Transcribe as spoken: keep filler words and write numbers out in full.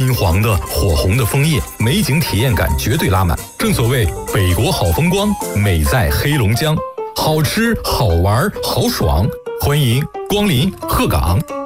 金黄的、火红的枫叶，美景体验感绝对拉满。正所谓北国好风光，美在黑龙江，好吃好玩好爽，欢迎光临鹤岗。